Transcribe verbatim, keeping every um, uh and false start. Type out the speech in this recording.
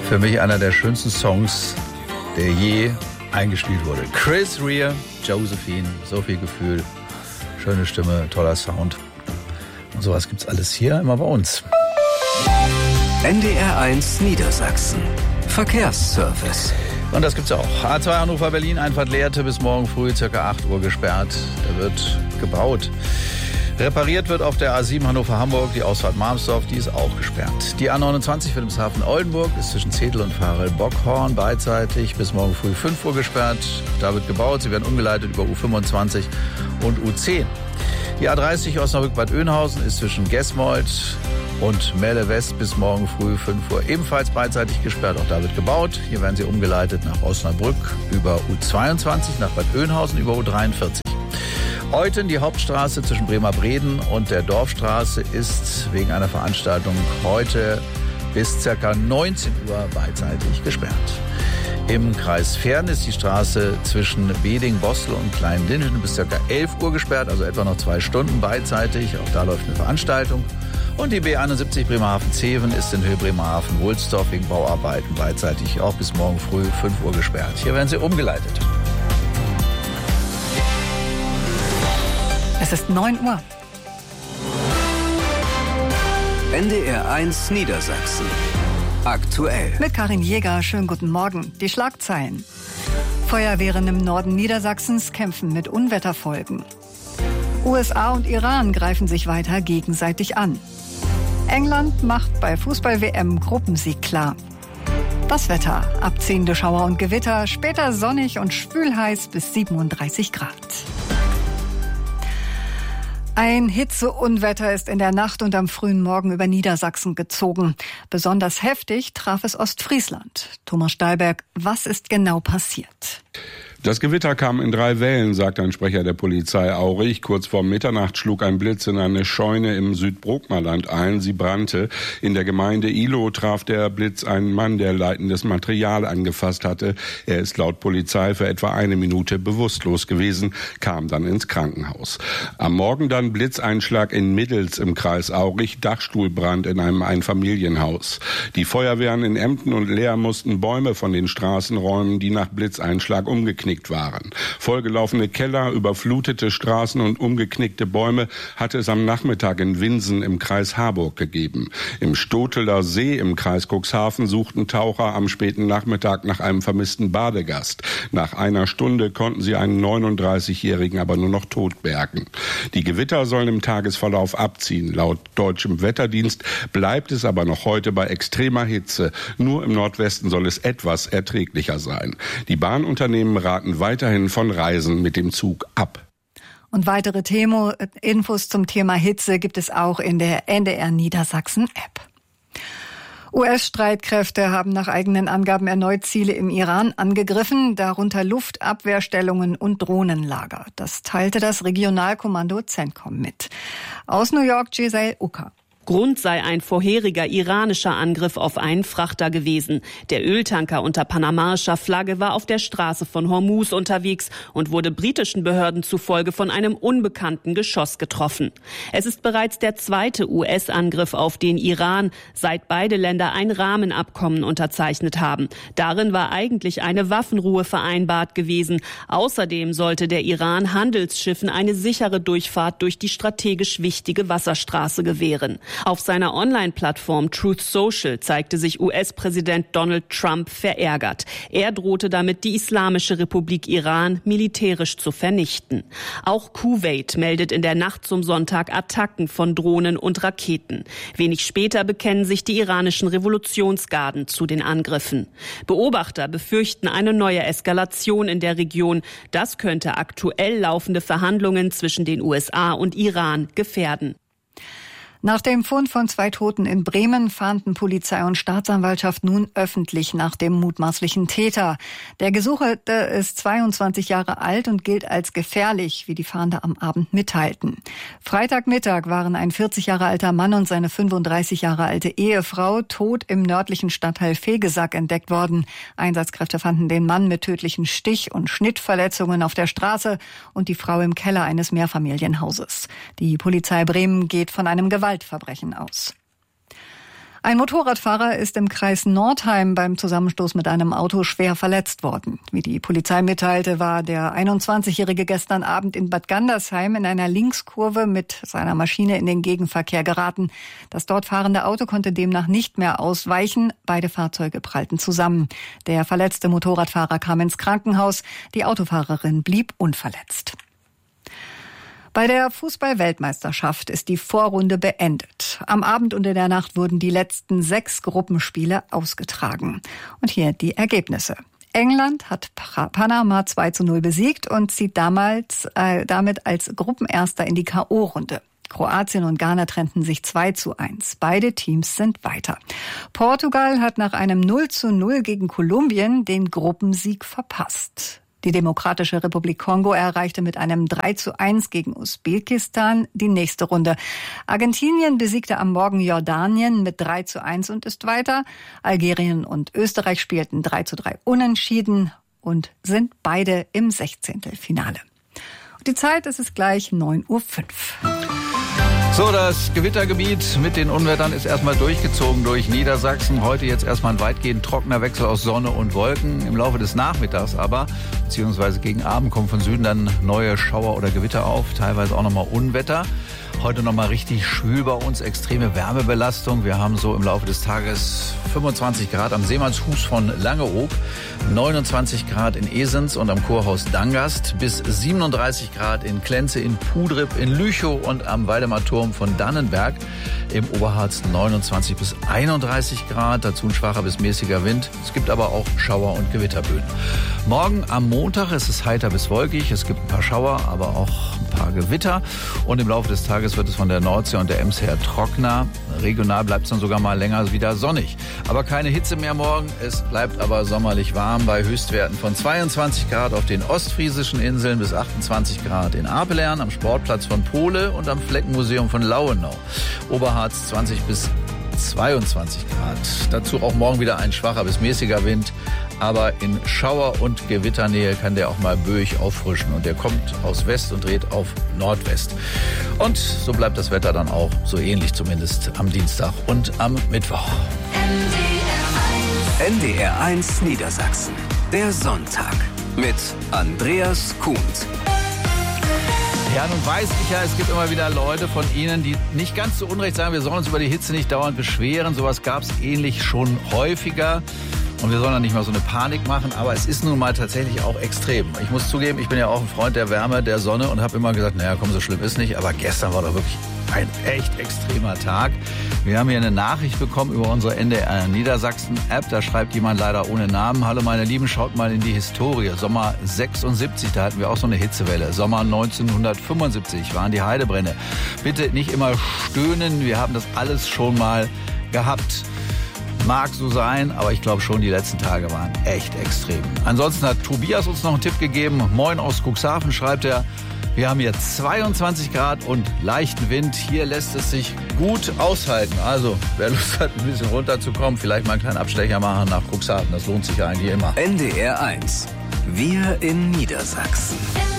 Für mich einer der schönsten Songs, der je eingespielt wurde. Chris Rea, Josephine, so viel Gefühl, schöne Stimme, toller Sound. Und sowas gibt's alles hier immer bei uns. N D R eins Niedersachsen. Verkehrsservice. Und das gibt's auch. A zwei Hannover-Berlin, Einfahrt Lehrte bis morgen früh ca. acht Uhr gesperrt. Da wird gebaut. Repariert wird auf der A sieben Hannover-Hamburg die Ausfahrt Marmsdorf, die ist auch gesperrt. Die A neunundzwanzig Wilhelmshaven-Oldenburg ist zwischen Zedel und Farel-Bockhorn beidseitig bis morgen früh fünf Uhr gesperrt. Da wird gebaut, sie werden umgeleitet über U fünfundzwanzig und U zehn. Die A dreißig Osnabrück-Bad Oeynhausen ist zwischen Gesmold und Melle West bis morgen früh fünf Uhr ebenfalls beidseitig gesperrt. Auch da wird gebaut. Hier werden sie umgeleitet nach Osnabrück über U zweiundzwanzig, nach Bad Oeynhausen über U dreiundvierzig. Heute die Hauptstraße zwischen Bremerbreden und der Dorfstraße ist wegen einer Veranstaltung heute bis ca. neunzehn Uhr beidseitig gesperrt. Im Kreis Verden ist die Straße zwischen Beding, Bostel und Kleinlinden bis ca. elf Uhr gesperrt, also etwa noch zwei Stunden beidseitig. Auch da läuft eine Veranstaltung. Und die B einundsiebzig Bremerhaven-Zeven ist in Höhe Bremerhaven-Wulsdorf wegen Bauarbeiten beidseitig auch bis morgen früh fünf Uhr gesperrt. Hier werden sie umgeleitet. Es ist neun Uhr. N D R eins Niedersachsen. Aktuell. Mit Karin Jäger, schönen guten Morgen. Die Schlagzeilen. Feuerwehren im Norden Niedersachsens kämpfen mit Unwetterfolgen. U S A und Iran greifen sich weiter gegenseitig an. England macht bei Fußball-W M Gruppensieg klar. Das Wetter, abziehende Schauer und Gewitter, später sonnig und schwülheiß bis siebenunddreißig Grad. Ein Hitzeunwetter ist in der Nacht und am frühen Morgen über Niedersachsen gezogen. Besonders heftig traf es Ostfriesland. Thomas Stahlberg, was ist genau passiert? Das Gewitter kam in drei Wellen, sagt ein Sprecher der Polizei Aurich. Kurz vor Mitternacht schlug ein Blitz in eine Scheune im Südbrookmerland ein. Sie brannte. In der Gemeinde Ihlow traf der Blitz einen Mann, der leitendes Material angefasst hatte. Er ist laut Polizei für etwa eine Minute bewusstlos gewesen, kam dann ins Krankenhaus. Am Morgen dann Blitzeinschlag in Middels im Kreis Aurich, Dachstuhlbrand in einem Einfamilienhaus. Die Feuerwehren in Emden und Leer mussten Bäume von den Straßen räumen, die nach Blitzeinschlag umgeknickt waren. Vollgelaufene Keller, überflutete Straßen und umgeknickte Bäume hatte es am Nachmittag in Winsen im Kreis Harburg gegeben. Im Stoteler See im Kreis Cuxhaven suchten Taucher am späten Nachmittag nach einem vermissten Badegast. Nach einer Stunde konnten sie einen neununddreißigjährigen aber nur noch tot bergen. Die Gewitter sollen im Tagesverlauf abziehen. Laut deutschem Wetterdienst bleibt es aber noch heute bei extremer Hitze. Nur im Nordwesten soll es etwas erträglicher sein. Die Bahnunternehmen raten weiterhin von Reisen mit dem Zug ab. Und weitere Themo, Infos zum Thema Hitze gibt es auch in der N D R Niedersachsen-App. U S-Streitkräfte haben nach eigenen Angaben erneut Ziele im Iran angegriffen, darunter Luftabwehrstellungen und Drohnenlager. Das teilte das Regionalkommando CENTCOM mit. Aus New York, Giselle Ucker. Grund sei ein vorheriger iranischer Angriff auf einen Frachter gewesen. Der Öltanker unter panamaischer Flagge war auf der Straße von Hormuz unterwegs und wurde britischen Behörden zufolge von einem unbekannten Geschoss getroffen. Es ist bereits der zweite U S-Angriff auf den Iran, seit beide Länder ein Rahmenabkommen unterzeichnet haben. Darin war eigentlich eine Waffenruhe vereinbart gewesen. Außerdem sollte der Iran Handelsschiffen eine sichere Durchfahrt durch die strategisch wichtige Wasserstraße gewähren. Auf seiner Online-Plattform Truth Social zeigte sich U S-Präsident Donald Trump verärgert. Er drohte damit, die Islamische Republik Iran militärisch zu vernichten. Auch Kuwait meldet in der Nacht zum Sonntag Attacken von Drohnen und Raketen. Wenig später bekennen sich die iranischen Revolutionsgarden zu den Angriffen. Beobachter befürchten eine neue Eskalation in der Region. Das könnte aktuell laufende Verhandlungen zwischen den U S A und Iran gefährden. Nach dem Fund von zwei Toten in Bremen fahnden Polizei und Staatsanwaltschaft nun öffentlich nach dem mutmaßlichen Täter. Der Gesuchte ist zweiundzwanzig Jahre alt und gilt als gefährlich, wie die Fahnder am Abend mitteilten. Freitagmittag waren ein vierzig Jahre alter Mann und seine fünfunddreißig Jahre alte Ehefrau tot im nördlichen Stadtteil Fegesack entdeckt worden. Einsatzkräfte fanden den Mann mit tödlichen Stich- und Schnittverletzungen auf der Straße und die Frau im Keller eines Mehrfamilienhauses. Die Polizei Bremen geht von einem Gewalt Gewaltverbrechen aus. Ein Motorradfahrer ist im Kreis Nordheim beim Zusammenstoß mit einem Auto schwer verletzt worden. Wie die Polizei mitteilte, war der einundzwanzigjährige gestern Abend in Bad Gandersheim in einer Linkskurve mit seiner Maschine in den Gegenverkehr geraten. Das dort fahrende Auto konnte demnach nicht mehr ausweichen. Beide Fahrzeuge prallten zusammen. Der verletzte Motorradfahrer kam ins Krankenhaus. Die Autofahrerin blieb unverletzt. Bei der Fußball-Weltmeisterschaft ist die Vorrunde beendet. Am Abend und in der Nacht wurden die letzten sechs Gruppenspiele ausgetragen. Und hier die Ergebnisse. England hat Panama zwei zu null besiegt und zieht damals, äh, damit als Gruppenerster in die K O-Runde. Kroatien und Ghana trennten sich zwei zu eins. Beide Teams sind weiter. Portugal hat nach einem null zu null gegen Kolumbien den Gruppensieg verpasst. Die Demokratische Republik Kongo erreichte mit einem drei zu eins gegen Usbekistan die nächste Runde. Argentinien besiegte am Morgen Jordanien mit drei zu eins und ist weiter. Algerien und Österreich spielten drei zu drei unentschieden und sind beide im Sechzehntelfinale. Und die Zeit ist es gleich neun Uhr fünf. So, das Gewittergebiet mit den Unwettern ist erstmal durchgezogen durch Niedersachsen. Heute jetzt erstmal ein weitgehend trockener Wechsel aus Sonne und Wolken. Im Laufe des Nachmittags aber, beziehungsweise gegen Abend, kommen von Süden dann neue Schauer oder Gewitter auf, teilweise auch nochmal Unwetter. Heute nochmal richtig schwül bei uns, extreme Wärmebelastung. Wir haben so im Laufe des Tages fünfundzwanzig Grad am Seemannshus von Langeoog, neunundzwanzig Grad in Esens und am Kurhaus Dangast, bis siebenunddreißig Grad in Klenze, in Pudrip, in Lüchow und am Waldemarturm von Dannenberg. Im Oberharz neunundzwanzig bis einunddreißig Grad, dazu ein schwacher bis mäßiger Wind. Es gibt aber auch Schauer- und Gewitterböen. Morgen am Montag ist es heiter bis wolkig. Es gibt ein paar Schauer, aber auch ein paar Gewitter. Und im Laufe des Tages wird es von der Nordsee und der Ems her trockener. Regional bleibt es dann sogar mal länger wieder sonnig. Aber keine Hitze mehr morgen. Es bleibt aber sommerlich warm bei Höchstwerten von zweiundzwanzig Grad auf den ostfriesischen Inseln bis achtundzwanzig Grad in Apelern, am Sportplatz von Pohle und am Fleckenmuseum von Lauenau. Oberharz zwanzig bis zweiundzwanzig Grad. Dazu auch morgen wieder ein schwacher bis mäßiger Wind. Aber in Schauer- und Gewitternähe kann der auch mal böig auffrischen. Und der kommt aus West und dreht auf Nordwest. Und so bleibt das Wetter dann auch so ähnlich zumindest am Dienstag und am Mittwoch. N D R eins Niedersachsen. Der Sonntag mit Andreas Kuhnt. Ja, nun weiß ich ja, es gibt immer wieder Leute von Ihnen, die nicht ganz so unrecht sagen, wir sollen uns über die Hitze nicht dauernd beschweren. Sowas gab es ähnlich schon häufiger. Und wir sollen dann nicht mal so eine Panik machen, aber es ist nun mal tatsächlich auch extrem. Ich muss zugeben, ich bin ja auch ein Freund der Wärme, der Sonne und habe immer gesagt, naja, komm, so schlimm ist nicht. Aber gestern war doch wirklich ein echt extremer Tag. Wir haben hier eine Nachricht bekommen über unsere N D R Niedersachsen-App. Da schreibt jemand leider ohne Namen. Hallo meine Lieben, schaut mal in die Historie. Sommer sechsundsiebzig, da hatten wir auch so eine Hitzewelle. Sommer neunzehnhundertfünfundsiebzig waren die Heidebrände. Bitte nicht immer stöhnen, wir haben das alles schon mal gehabt. Mag so sein, aber ich glaube schon, die letzten Tage waren echt extrem. Ansonsten hat Tobias uns noch einen Tipp gegeben. Moin aus Cuxhaven, schreibt er. Wir haben hier zweiundzwanzig Grad und leichten Wind. Hier lässt es sich gut aushalten. Also, wer Lust hat, ein bisschen runterzukommen, vielleicht mal einen kleinen Abstecher machen nach Cuxhaven. Das lohnt sich ja eigentlich immer. N D R eins. Wir in Niedersachsen.